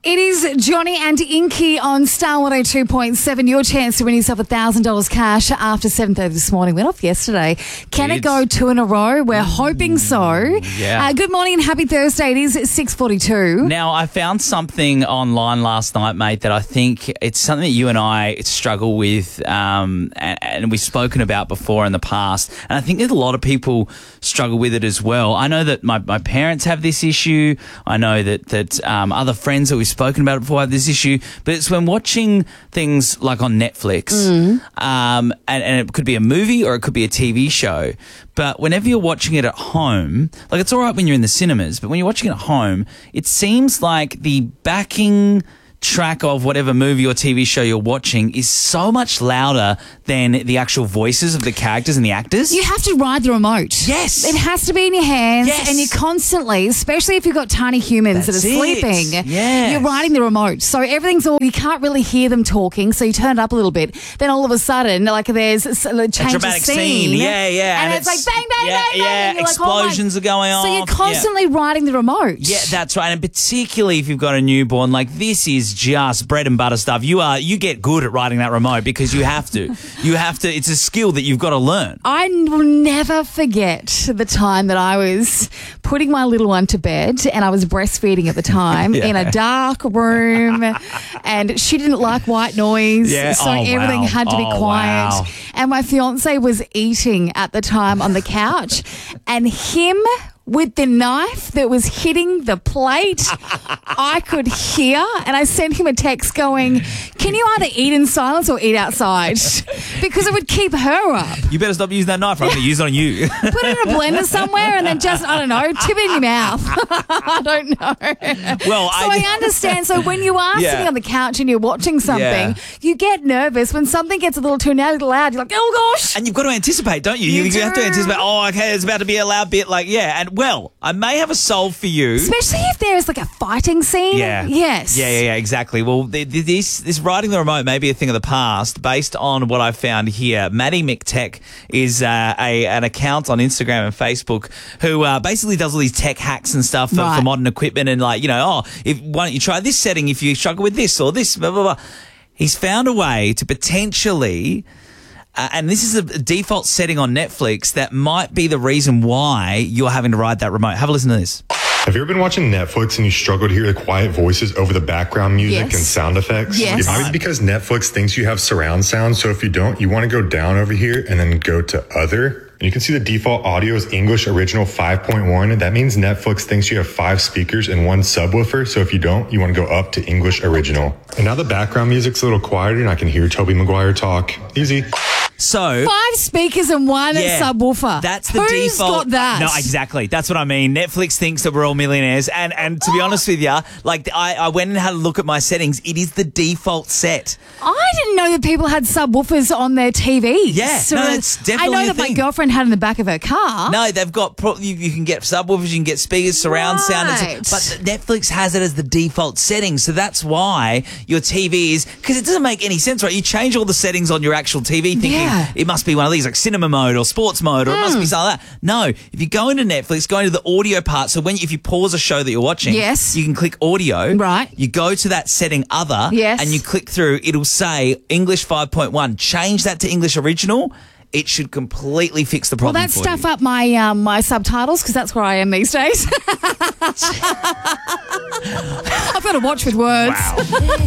It is Johnny and Inky on Star 102.7. Your chance to win yourself $1,000 cash after 7:30 this morning. Went off yesterday. Can it go two in a row? We're hoping so. Yeah. Good morning and happy Thursday. It is 6:42. Now, I found something online last night, mate, that I think it's something that you and I struggle with and we've spoken about before in the past. And I think that a lot of people struggle with it as well. I know that my parents have this issue. I know that other friends that we've spoken about it before have this issue. But it's when watching things like on Netflix and it could be a movie or it could be a TV show. But whenever you're watching it at home, like it's all right when you're in the cinemas, but when you're watching it at home, it seems like the backing track of whatever movie or TV show you're watching is so much louder than the actual voices of the characters and the actors. You have to ride the remote. Yes. It has to be in your hands. Yes. And you're constantly, especially if you've got tiny humans That's that are sleeping, yes. you're riding the remote. So everything's all, you can't really hear them talking, so you turn it up a little bit. Then all of a sudden, like there's a change dramatic of scene. Yeah. And it's like bang, bang, bang, bang. And you're Explosions like, are going on. So you're constantly riding the remote. Yeah, that's right. And particularly if you've got a newborn, like this is just bread and butter stuff. You get good at riding that remote because you have to. It's a skill that you've got to learn. I will never forget the time that I was putting my little one to bed and I was breastfeeding at the time in a dark room and she didn't like white noise. Yeah. So everything had to be quiet. Wow. And my fiance was eating at the time on the couch and him with the knife that was hitting the plate, I could hear, and I sent him a text going, can you either eat in silence or eat outside? Because it would keep her up. You better stop using that knife. I'm going to use it on you. Put it in a blender somewhere and then just, I don't know, tip it in your mouth. I don't know. Well, so I understand. So when you are sitting on the couch and you're watching something, you get nervous. When something gets a little too loud, you're like, oh gosh. And you've got to anticipate, don't you? You have to anticipate, oh, okay, there's about to be a loud bit. And well, I may have a solve for you. Especially if there's like a fighting scene. Yeah. Yes. Yeah, exactly. Well, this riding the remote may be a thing of the past based on what I found here. Maddie McTech is an account on Instagram and Facebook who basically does all these tech hacks and stuff for modern equipment and why don't you try this setting if you struggle with this or this, blah, blah, blah. He's found a way to potentially... and this is a default setting on Netflix that might be the reason why you're having to ride that remote. Have a listen to this. Have you ever been watching Netflix and you struggle to hear the quiet voices over the background music and sound effects? Yes. It might be because Netflix thinks you have surround sound. So if you don't, you want to go down over here and then go to other. And you can see the default audio is English Original 5.1. That means Netflix thinks you have 5 speakers and 1 subwoofer. So if you don't, you want to go up to English Original. And now the background music's a little quieter and I can hear Tobey Maguire talk. Easy. So 5 speakers and 1 subwoofer. That's the Who's default. got that? No, exactly. That's what I mean. Netflix thinks that we're all millionaires. And to be honest with you, I went and had a look at my settings. It is the default set. I didn't know that people had subwoofers on their TVs. Yeah, no, it's definitely I know a that my thing. girlfriend had in the back of her car. No, they've got you can get subwoofers, you can get speakers, surround sound, Right. but Netflix has it as the default setting, so that's why your TV is because it doesn't make any sense, right? You change all the settings on your actual TV, thinking it must be one of these like cinema mode or sports mode, or it must be something like that. No, if you go into Netflix, go into the audio part. So if you pause a show that you're watching, you can click audio. Right. You go to that setting other, and you click through. It'll say English 5.1. Change that to English Original. It should completely fix the problem. Well, that stuff up my my subtitles because that's where I am these days. I've got to watch with words. Wow.